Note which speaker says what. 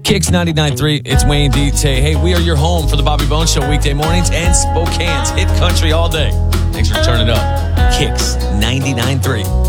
Speaker 1: Kicks 99.3, it's Wayne D. Tay. Hey, we are your home for the Bobby Bones Show weekday mornings and Spokane's hit country all day. Thanks for turning up. Kicks 99.3.